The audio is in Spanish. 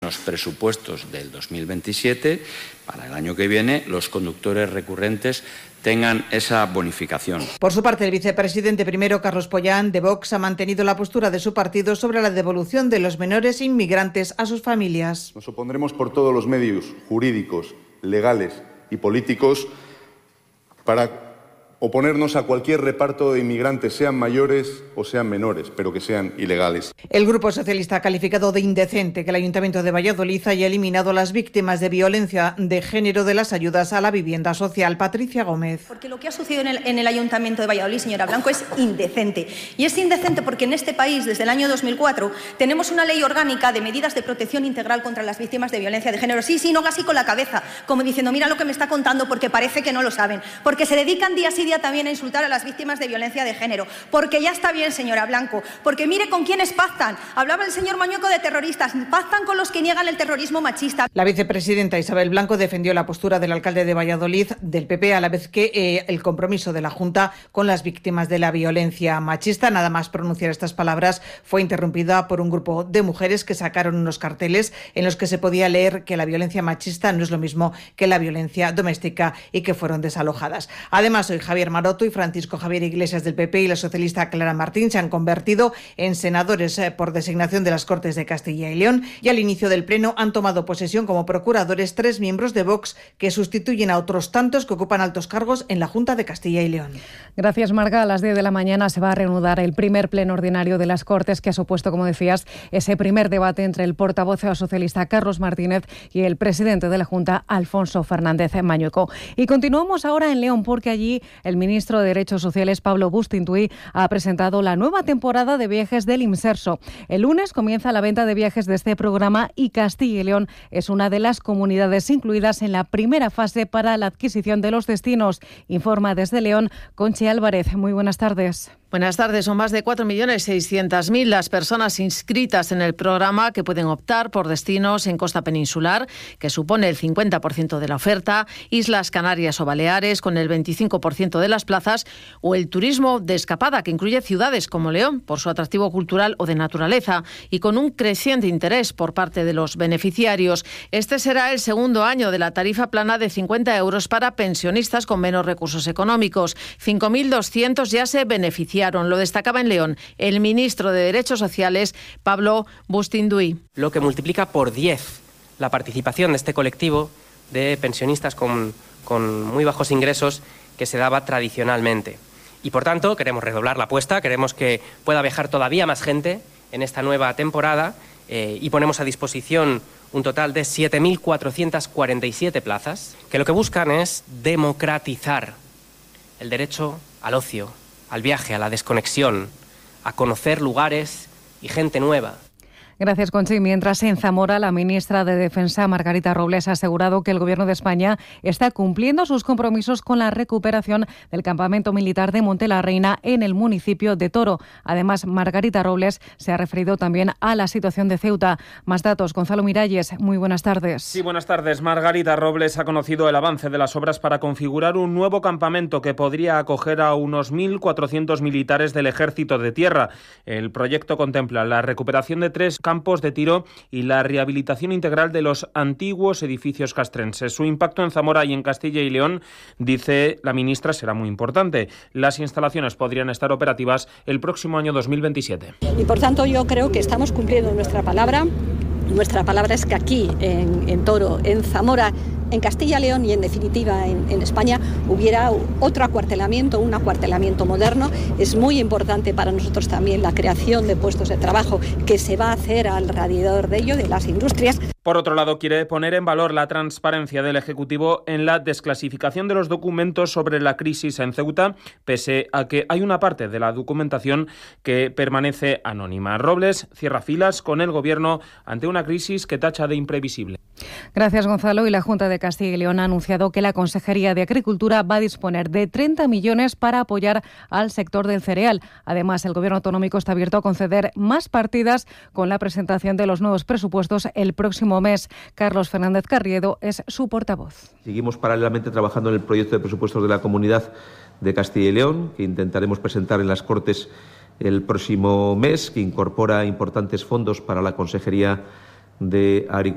los presupuestos del 2027, para el año que viene, los conductores recurrentes tengan esa bonificación. Por su parte, el vicepresidente primero, Carlos Pollán, de Vox, ha mantenido la postura de su partido sobre la devolución de los menores inmigrantes a sus familias. Nos opondremos por todos los medios jurídicos, legales y políticos para oponernos a cualquier reparto de inmigrantes, sean mayores o sean menores, pero que sean ilegales. El Grupo Socialista ha calificado de indecente que el Ayuntamiento de Valladolid haya eliminado a las víctimas de violencia de género de las ayudas a la vivienda social. Patricia Gómez. Porque lo que ha sucedido en el Ayuntamiento de Valladolid, señora Blanco, es indecente. Y es indecente porque en este país, desde el año 2004, tenemos una ley orgánica de medidas de protección integral contra las víctimas de violencia de género. Sí, no así con la cabeza, como diciendo, mira lo que me está contando, porque parece que no lo saben. Porque se dedican día sí día también a insultar a las víctimas de violencia de género. Porque ya está bien, señora Blanco. Porque mire con quiénes pactan. Hablaba el señor Mañueco de terroristas. Pactan con los que niegan el terrorismo machista. La vicepresidenta Isabel Blanco defendió la postura del alcalde de Valladolid, del PP, a la vez que el compromiso de la Junta con las víctimas de la violencia machista. Nada más pronunciar estas palabras, fue interrumpida por un grupo de mujeres que sacaron unos carteles en los que se podía leer que la violencia machista no es lo mismo que la violencia doméstica y que fueron desalojadas. Además, hoy Javier Maroto y Francisco Javier Iglesias del PP y la socialista Clara Martín se han convertido en senadores por designación de las Cortes de Castilla y León, y al inicio del Pleno han tomado posesión como procuradores 3 miembros de Vox que sustituyen a otros tantos que ocupan altos cargos en la Junta de Castilla y León. Gracias, Marga. A las 10 de la mañana se va a reanudar el primer pleno ordinario de las Cortes, que ha supuesto, como decías, ese primer debate entre el portavoz socialista Carlos Martínez y el presidente de la Junta, Alfonso Fernández Mañueco. Y continuamos ahora en León, porque allí el ministro de Derechos Sociales, Pablo Bustinduy, ha presentado la nueva temporada de viajes del Imserso. El lunes comienza la venta de viajes de este programa y Castilla y León es una de las comunidades incluidas en la primera fase para la adquisición de los destinos. Informa desde León Conchi Álvarez. Muy buenas tardes. Buenas tardes. Son más de 4.600.000 las personas inscritas en el programa que pueden optar por destinos en Costa Peninsular, que supone el 50% de la oferta, Islas Canarias o Baleares, con el 25% de las plazas, o el turismo de escapada, que incluye ciudades como León, por su atractivo cultural o de naturaleza, y con un creciente interés por parte de los beneficiarios. Este será el segundo año de la tarifa plana de 50 euros para pensionistas con menos recursos económicos. 5.200 ya se beneficiaron. Lo destacaba en León el ministro de Derechos Sociales, Pablo Bustinduy. Lo que multiplica por 10 la participación de este colectivo de pensionistas con muy bajos ingresos que se daba tradicionalmente. Y por tanto queremos redoblar la apuesta, queremos que pueda viajar todavía más gente en esta nueva temporada y ponemos a disposición un total de 7.447 plazas, que lo que buscan es democratizar el derecho al ocio, al viaje, a la desconexión, a conocer lugares y gente nueva. Gracias, Conchi. Mientras, en Zamora, la ministra de Defensa, Margarita Robles, ha asegurado que el Gobierno de España está cumpliendo sus compromisos con la recuperación del campamento militar de Monte la Reina en el municipio de Toro. Además, Margarita Robles se ha referido también a la situación de Ceuta. Más datos, Gonzalo Miralles. Muy buenas tardes. Sí, buenas tardes. Margarita Robles ha conocido el avance de las obras para configurar un nuevo campamento que podría acoger a unos 1.400 militares del Ejército de Tierra. El proyecto contempla la recuperación de 3 campos de tiro y la rehabilitación integral de los antiguos edificios castrenses. Su impacto en Zamora y en Castilla y León, dice la ministra, será muy importante. Las instalaciones podrían estar operativas el próximo año 2027. Y por tanto yo creo que estamos cumpliendo nuestra palabra. Nuestra palabra es que aquí, en Toro, en Zamora, en Castilla y León y en definitiva en España hubiera otro acuartelamiento, un acuartelamiento moderno. Es muy importante para nosotros también la creación de puestos de trabajo que se va a hacer alrededor de ello, de las industrias. Por otro lado, quiere poner en valor la transparencia del Ejecutivo en la desclasificación de los documentos sobre la crisis en Ceuta, pese a que hay una parte de la documentación que permanece anónima. Robles cierra filas con el Gobierno ante una crisis que tacha de imprevisible. Gracias, Gonzalo. Y la Junta de Castilla y León ha anunciado que la Consejería de Agricultura va a disponer de 30 millones para apoyar al sector del cereal. Además, el Gobierno autonómico está abierto a conceder más partidas con la presentación de los nuevos presupuestos el próximo mes. Carlos Fernández Carriedo es su portavoz. Seguimos paralelamente trabajando en el proyecto de presupuestos de la Comunidad de Castilla y León, que intentaremos presentar en las Cortes el próximo mes, que incorpora importantes fondos para la Consejería de Agricultura.